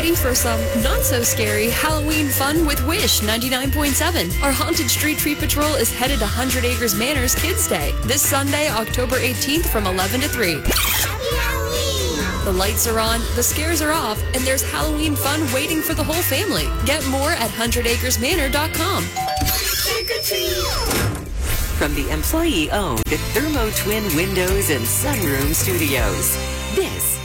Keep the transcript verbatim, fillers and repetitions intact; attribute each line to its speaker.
Speaker 1: ready for some not-so-scary Halloween fun with Wish ninety-nine point seven. Our Haunted Street Tree Patrol is headed to Hundred Acres Manor's Kids Day this Sunday, October eighteenth from eleven to three.
Speaker 2: Happy Halloween!
Speaker 1: The lights are on, the scares are off, and there's Halloween fun waiting for the whole family. Get more at hundred acres manor dot com.
Speaker 2: Trick or treat!
Speaker 3: From the employee-owned Thermo Twin Windows and Sunroom Studios, this